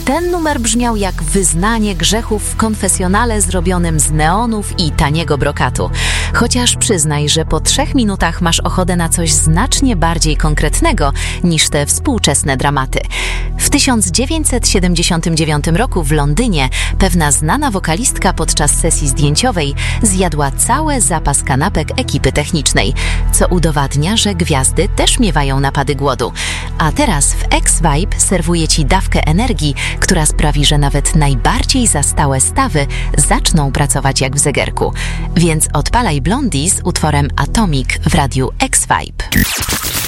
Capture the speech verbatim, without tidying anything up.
Ten numer brzmiał jak wyznanie grzechów w konfesjonale zrobionym z neonów i taniego brokatu. Chociaż przyznaj, że po trzech minutach masz ochotę na coś znacznie bardziej konkretnego niż te współczesne dramaty. W tysiąc dziewięćset siedemdziesiątym dziewiątym roku w Londynie pewna znana wokalistka podczas sesji zdjęciowej zjadła cały zapas kanapek ekipy technicznej, co udowadnia, że gwiazdy też miewają napady głodu. A teraz w X-Vibe serwuje Ci dawkę energii, która sprawi, że nawet najbardziej zastałe stawy zaczną pracować jak w zegarku. Więc odpalaj Blondie z utworem Atomic w radiu X-Vibe.